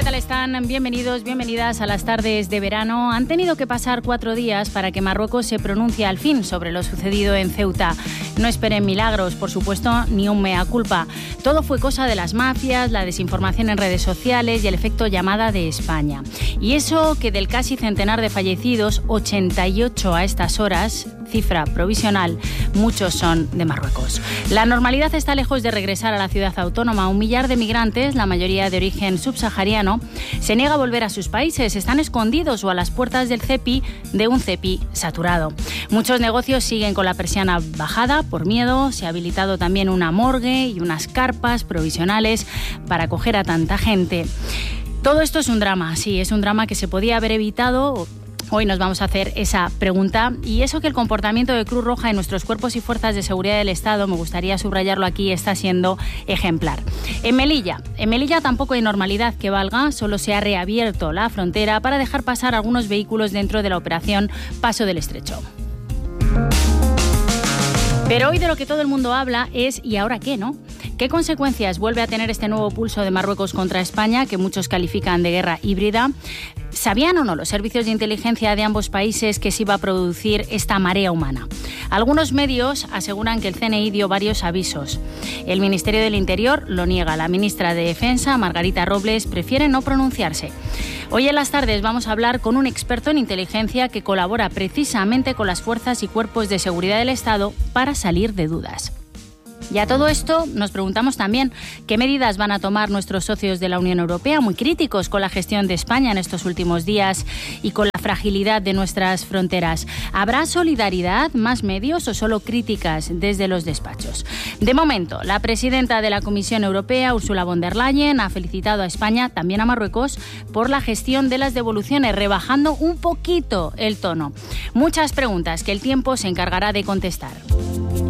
¿qué tal están? Bienvenidos, bienvenidas a las tardes de verano. Han tenido que pasar 4 días para que Marruecos se pronuncie al fin sobre lo sucedido en Ceuta. No esperen milagros, por supuesto, ni un mea culpa. Todo fue cosa de las mafias, la desinformación en redes sociales y el efecto llamada de España. Y eso que del casi centenar de fallecidos, 88 a estas horas, cifra provisional, muchos son de Marruecos. La normalidad está lejos de regresar a la ciudad autónoma. 1 millar de migrantes, la mayoría de origen subsahariano, se niega a volver a sus países. Están escondidos o a las puertas del cepi, de un cepi saturado. Muchos negocios siguen con la persiana bajada por miedo. Se ha habilitado también una morgue y unas carpas provisionales para acoger a tanta gente. Todo esto es un drama, sí, es un drama que se podía haber evitado. Hoy nos vamos a hacer esa pregunta, y eso que el comportamiento de Cruz Roja en nuestros cuerpos y fuerzas de seguridad del Estado, me gustaría subrayarlo aquí, está siendo ejemplar. En Melilla tampoco hay normalidad que valga, solo se ha reabierto la frontera para dejar pasar algunos vehículos dentro de la operación Paso del Estrecho. Pero hoy de lo que todo el mundo habla es ¿y ahora qué, no? ¿Qué consecuencias vuelve a tener este nuevo pulso de Marruecos contra España, que muchos califican de guerra híbrida? ¿Sabían o no los servicios de inteligencia de ambos países que se iba a producir esta marea humana? Algunos medios aseguran que el CNI dio varios avisos. El Ministerio del Interior lo niega. La ministra de Defensa, Margarita Robles, prefiere no pronunciarse. Hoy en las tardes vamos a hablar con un experto en inteligencia que colabora precisamente con las fuerzas y cuerpos de seguridad del Estado para salir de dudas. Y a todo esto nos preguntamos también qué medidas van a tomar nuestros socios de la Unión Europea, muy críticos con la gestión de España en estos últimos días y con la fragilidad de nuestras fronteras. ¿Habrá solidaridad, más medios o solo críticas desde los despachos? De momento, la presidenta de la Comisión Europea, Ursula von der Leyen, ha felicitado a España, también a Marruecos, por la gestión de las devoluciones, rebajando un poquito el tono. Muchas preguntas que el tiempo se encargará de contestar.